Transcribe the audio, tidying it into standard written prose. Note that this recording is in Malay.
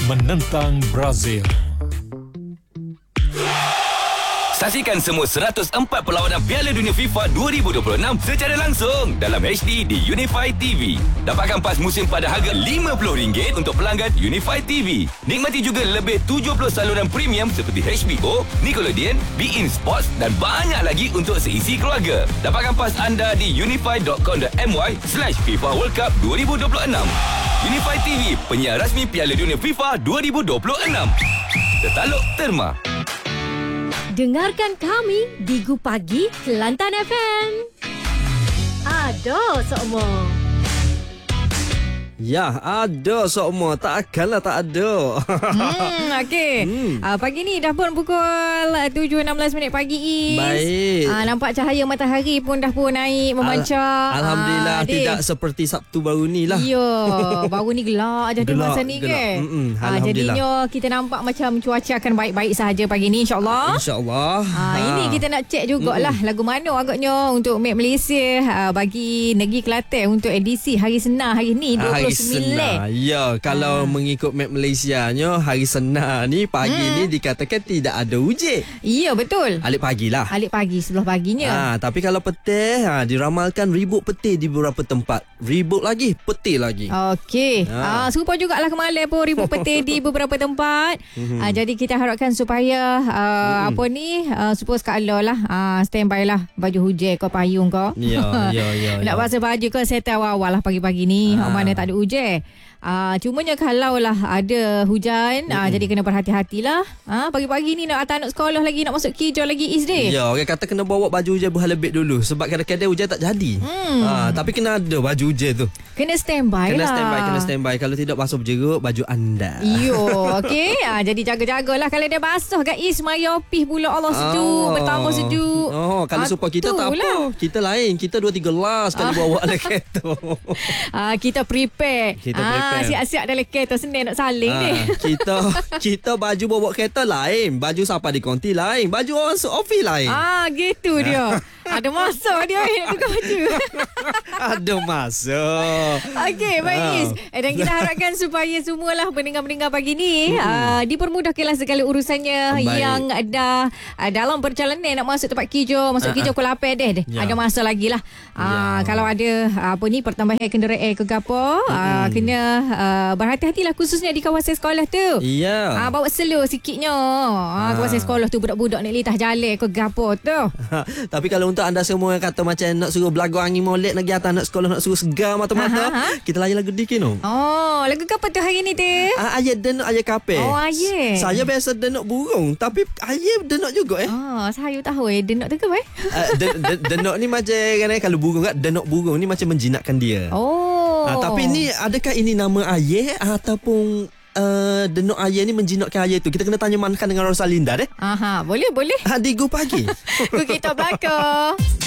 menentang Brazil. Saksikan semua 104 perlawanan Piala Dunia FIFA 2026 secara langsung dalam HD di Unify TV. Dapatkan pas musim pada harga RM50 untuk pelanggan Unify TV. Nikmati juga lebih 70 saluran premium seperti HBO, Nickelodeon, beIN Sports dan banyak lagi untuk seisi keluarga. Dapatkan pas anda di unify.com.my/FIFA World Cup 2026. Unify TV, penyiar rasmi Piala Dunia FIFA 2026. Tertaluk Terma. Dengarkan kami di Gu Pagi Kelantan FM. Ada semua. Ya, ada semua. Takkanlah tak ada. Okey. Pagi ni dah pun pukul 7.16 pagi. Baik. Nampak cahaya matahari pun dah pun naik memancar. Alhamdulillah tidak seperti Sabtu baru ni lah. Ya, baru ni gelap je masa ni ke. Alhamdulillah. Jadinya kita nampak macam cuaca akan baik-baik sahaja pagi ni insya-Allah. InsyaAllah. Ini kita nak cek jugalah lagu mana agaknya untuk Map Malaysia bagi negeri Kelantan untuk edisi Hari Senang hari ni 29. Ya, kalau mengikut Map Malaysianya, Hari Senang ni pagi ni dikatakan tidak ada hujan. Ya, betul. Alik pagi lah. Alik pagi sebelah paginya. Tapi kalau petang diramalkan ribut petir di beberapa tempat. Ribut lagi, petir lagi. Okey. Serupa jugalah kemarin pun ribut petir di beberapa tempat. Jadi kita harapkan supaya supaya sekala lah standby lah baju hujan kau payung kau. Ya. Nak basuh baju kau settle awal lah pagi-pagi ni. Mana tak ada hujan. Cumanya kalau lah ada hujan, jadi kena berhati-hatilah. Pagi-pagi ni nak anak sekolah lagi, nak masuk kerja lagi is day. Ya, orang kata kena bawa baju hujan berhalebit dulu sebab kadang-kadang hujan tak jadi. Tapi kena ada baju hujan tu. Kena standby lah. Kena standby. Kalau tidak basuh berjeruk baju anda. Okey. Jadi jaga-jagalah kalau dia basuh guys, mari opih pula Allah sejuk, bertambah sejuk. Kalau supaya kita tak apa. Kita lain, kita 2-3 las kali bawa dalam kereta. Kita prepare. Siap-siap dalam kereta Senin nak saling ni. Kita baju bawa kereta lain, baju siapa di konti lain, baju orang office lain. Gitu dia. Ada masa dia nak tukar baju. Ada masa. Okey, baik. Dan kita harapkan supaya semualah pendengar-pendengar pagi ni dipermudahkanlah segala urusannya. Baik. Yang dah dalam perjalanan nak masuk tempat kerja, masuk kerja pukul 8 deh. Ada masa lagi lah. Kalau ada pertambahan kenderaan ke gapo, kena berhati-hatilah khususnya di kawasan sekolah tu. Ya. Bawa slow sikitnya. Kawasan sekolah tu budak-budak nak litas jalan ke gapo tu. Tapi kalau untuk anda semua yang kata macam nak suruh belagu angin molek nak pergi atas anak sekolah, nak suruh segar mata-mata, kita layan lagu dikit no. Lagu apa tu hari ni tu? Ayat denok ayat kape. Ayat. Saya biasa denok burung, tapi ayat denok juga saya tahu denok tu ke baik? Denok ni macam kalau burung kan, denok burung ni macam menjinakkan dia. Tapi ni adakah ini nama ayat ataupun denok ayat ni menjinakkan ayat tu? Kita kena tanya mankan dengan Rosalinda deh. Boleh. Di Gu Pagi. Kita belakang.